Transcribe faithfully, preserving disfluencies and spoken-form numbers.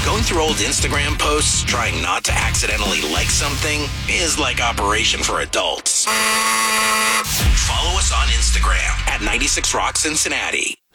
Going through old Instagram posts, trying not to accidentally like something, is like Operation for Adults. Follow us on Instagram at ninety-six Rock Cincinnati.